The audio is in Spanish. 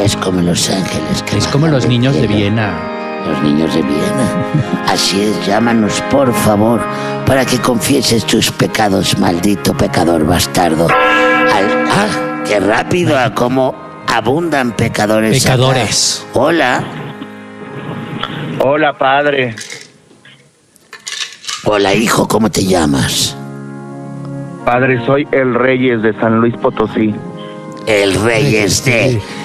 Es como Los Ángeles. Es como los niños de Viena. Los niños de Viena. Así es, llámanos por favor para que confieses tus pecados, maldito pecador bastardo. ¡Qué rápido! A cómo abundan pecadores. Pecadores. Acá. Hola. Hola, padre. Hola, hijo, ¿cómo te llamas? Padre, soy el Reyes de San Luis Potosí. El Reyes de